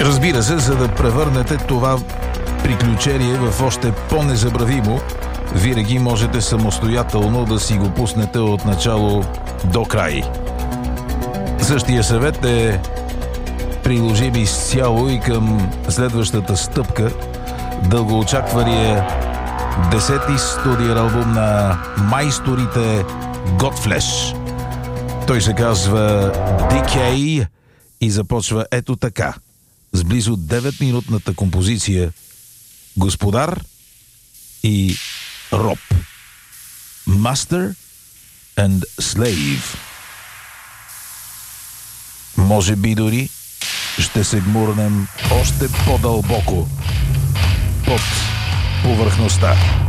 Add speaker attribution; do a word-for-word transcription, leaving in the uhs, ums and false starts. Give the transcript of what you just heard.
Speaker 1: Разбира се, за да превърнете това приключение в още по-незабравимо, винаги можете самостоятелно да си го пуснете от начало до край. Същия съвет е приложим изцяло и към следващата стъпка, дългоочаквания десети студиен албум на майсторите Godflesh. Той се казва Decay и започва ето така, с близо деветминутната композиция Господар и Роб. Master and Slave. Може би дори ще се гмурнем още по-дълбоко под повърхността.